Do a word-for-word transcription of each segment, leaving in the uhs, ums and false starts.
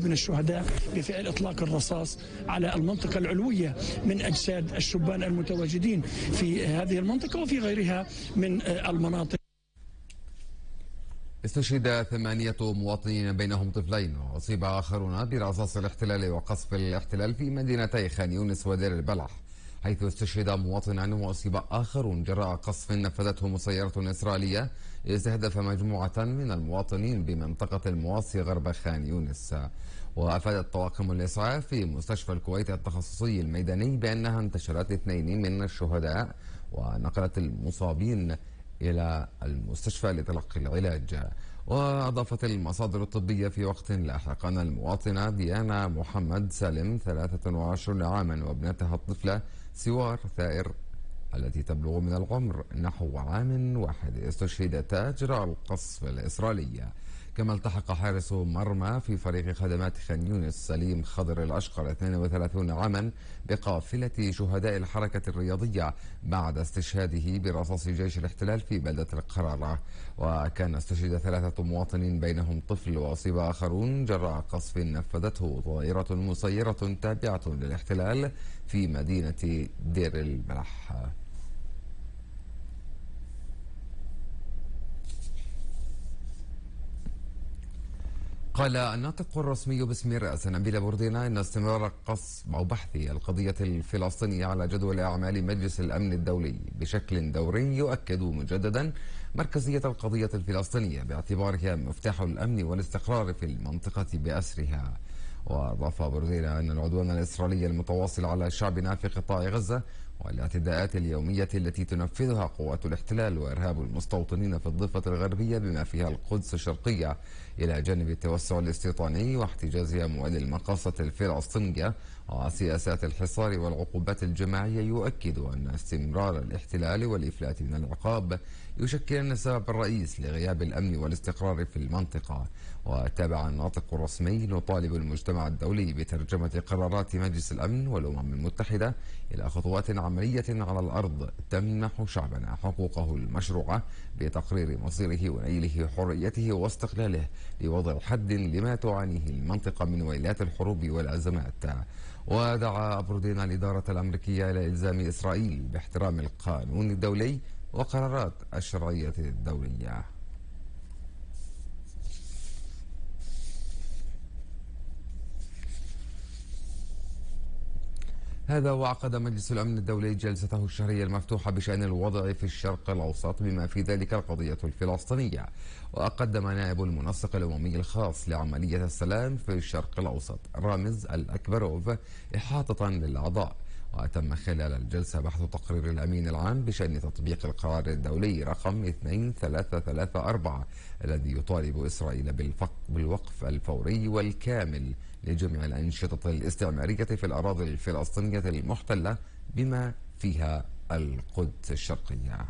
عدد من الشهداء بفعل إطلاق الرصاص على المنطقة العلوية من أجساد الشبان المتواجدين في هذه المنطقة وفي غيرها من المناطق. استشهد ثمانية مواطنين بينهم طفلين، وأصيب آخرون برصاص الاحتلال وقصف الاحتلال في مدينتي خان يونس ودير البلح، حيث استشهد مواطنان وأصيب آخرون جراء قصف نفذته مسيرة إسرائيلية استهدف مجموعة من المواطنين بمنطقة المواصي غرب خان يونس. وأفادت طواقم الإسعاف في مستشفى الكويت التخصصي الميداني بأنها انتشلت اثنين من الشهداء ونقلت المصابين إلى المستشفى لتلقي العلاج. وأضافت المصادر الطبية في وقت لاحق أن المواطنة ديانا محمد سالم ثلاثة وعشرين عاما وابنتها الطفلة سوار ثائر التي تبلغ من العمر نحو عام واحد استشهدتا جراء القصف الإسرائيلي. كما التحق حارس مرمى في فريق خدمات خان يونس سليم خضر الأشقر اثنين وثلاثين عاما بقافلة شهداء الحركة الرياضية بعد استشهاده برصاص جيش الاحتلال في بلدة القرارة. وكان استشهد ثلاثة مواطنين بينهم طفل وأصيب آخرون جراء قصف نفذته طائرة مسيرة تابعة للاحتلال في مدينة دير البلح. قال الناطق الرسمي باسم رئاسة نبيل بوردينا أن استمرار قصف أو بحث القضية الفلسطينية على جدول أعمال مجلس الأمن الدولي بشكل دوري يؤكد مجددا مركزية القضية الفلسطينية باعتبارها مفتاح الأمن والاستقرار في المنطقة بأسرها. وأضاف بوردينا أن العدوان الإسرائيلي المتواصل على شعبنا في قطاع غزة والاعتداءات اليومية التي تنفذها قوات الاحتلال وإرهاب المستوطنين في الضفة الغربية بما فيها القدس الشرقية إلى جانب التوسع الاستيطاني واحتجاز أموال المقاصة الفلسطينية وسياسات الحصار والعقوبات الجماعية يؤكد أن استمرار الاحتلال والإفلات من العقاب يشكلان السبب الرئيس لغياب الأمن والاستقرار في المنطقة. وتابع الناطق الرسمي نطالب المجتمع الدولي بترجمة قرارات مجلس الأمن والأمم المتحدة إلى خطوات عملية على الأرض تمنح شعبنا حقوقه المشروعة بتقرير مصيره ونيله حريته واستقلاله لوضع حد لما تعانيه المنطقة من ويلات الحروب والأزمات. ودعا بوردينا الإدارة الأمريكية إلى إلزام إسرائيل باحترام القانون الدولي وقرارات الشرعية الدولية. هذا وعقد مجلس الأمن الدولي جلسته الشهرية المفتوحة بشأن الوضع في الشرق الأوسط بما في ذلك القضية الفلسطينية. وقدم نائب المنسق الأممي الخاص لعملية السلام في الشرق الأوسط رامز الأكبروف إحاطة للأعضاء. وتم خلال الجلسة بحث تقرير الأمين العام بشأن تطبيق القرار الدولي رقم اثنين ثلاثة ثلاثة أربعة الذي يطالب إسرائيل بالوقف الفوري والكامل لجميع الأنشطة الاستعمارية في الأراضي الفلسطينية المحتلة بما فيها القدس الشرقية.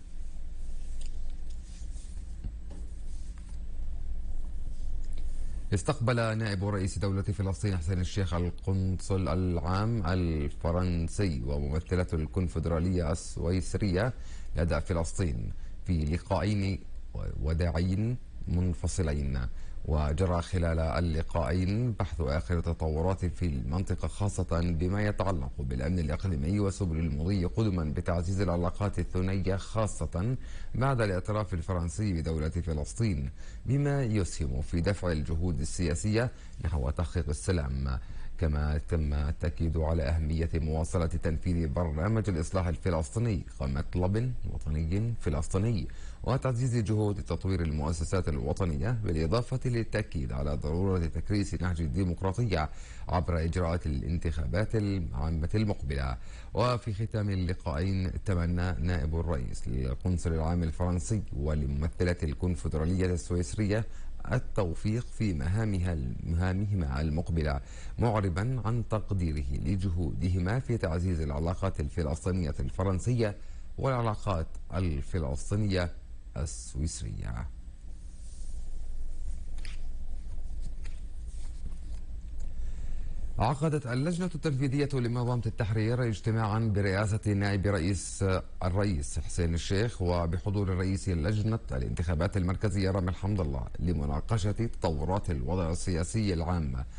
استقبل نائب رئيس دولة فلسطين حسين الشيخ القنصل العام الفرنسي وممثلة الكونفدرالية السويسرية لدى فلسطين في لقاءين وداعين منفصلين. وجرى خلال اللقاءين بحث آخر التطورات في المنطقة خاصة بما يتعلق بالأمن الإقليمي وسبل المضي قدما بتعزيز العلاقات الثنائية خاصة بعد الاعتراف الفرنسي بدولة فلسطين بما يسهم في دفع الجهود السياسية نحو تحقيق السلام. كما تم التأكيد على أهمية مواصلة تنفيذ برنامج الإصلاح الفلسطيني كمطلب وطني فلسطيني وتعزيز جهود تطوير المؤسسات الوطنية بالإضافة للتأكيد على ضرورة تكريس نهج الديمقراطية عبر إجراءات الانتخابات العامة المقبلة. وفي ختام اللقاءين تمنى نائب الرئيس للقنصل العام الفرنسي ولممثلة الكونفدرالية السويسرية التوفيق في مهامها مهامهما المقبلة، معربا عن تقديره لجهودهما في تعزيز العلاقات الفلسطينية الفرنسية والعلاقات الفلسطينية السويسرية. عقدت اللجنة التنفيذية لمنظمة التحرير اجتماعا برئاسة نائب رئيس الرئيس حسين الشيخ وبحضور رئيس لجنة الانتخابات المركزية رامي حمد الله لمناقشة تطورات الوضع السياسي العام